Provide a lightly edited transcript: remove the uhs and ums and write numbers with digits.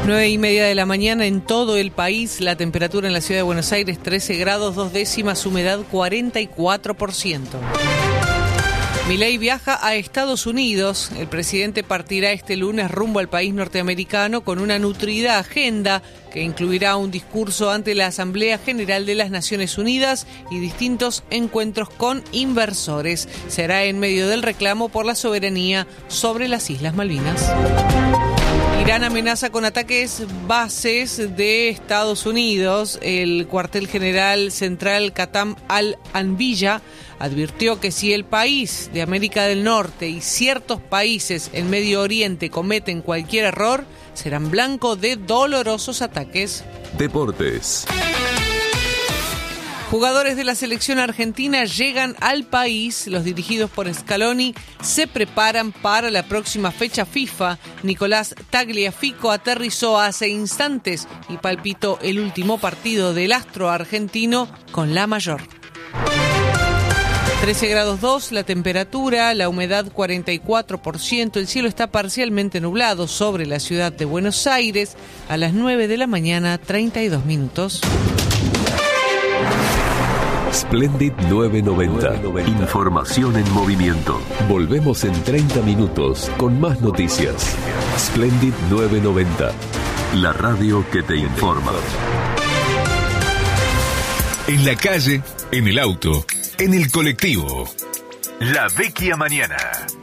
9:30 de la mañana en todo el país. La temperatura en la ciudad de Buenos Aires 13 grados 2 décimas, humedad 44%. Milei viaja a Estados Unidos. El presidente partirá este lunes rumbo al país norteamericano con una nutrida agenda que incluirá un discurso ante la Asamblea General de las Naciones Unidas y distintos encuentros con inversores. Será en medio del reclamo por la soberanía sobre las Islas Malvinas. Irán amenaza con ataques bases de Estados Unidos. El cuartel general central Qatam al-Anbiya advirtió que si el país de América del Norte y ciertos países en Medio Oriente cometen cualquier error, serán blanco de dolorosos ataques. Deportes. Jugadores de la selección argentina llegan al país. Los dirigidos por Scaloni se preparan para la próxima fecha FIFA. Nicolás Tagliafico aterrizó hace instantes y palpitó el último partido del astro argentino con la mayor. 13 grados 2 la temperatura, la humedad 44%, el cielo está parcialmente nublado sobre la ciudad de Buenos Aires. A las 9 de la mañana, 32 minutos. Splendid 990. Información en movimiento. Volvemos en 30 minutos con más noticias. Splendid 990. La radio que te informa. En la calle, en el auto, en el colectivo. La Vecchia Mañana.